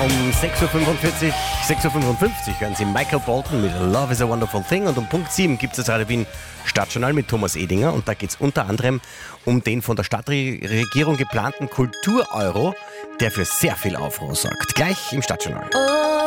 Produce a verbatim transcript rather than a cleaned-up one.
Um sechs Uhr fünfundvierzig, sechs Uhr fünfundfünfzig hören Sie Michael Bolton mit Love is a Wonderful Thing und um Punkt sieben gibt es das Radio Wien Stadtjournal mit Thomas Edinger und da geht es unter anderem um den von der Stadtregierung geplanten Kultur-Euro, der für sehr viel Aufruhr sorgt. Gleich im Stadtjournal. Oh.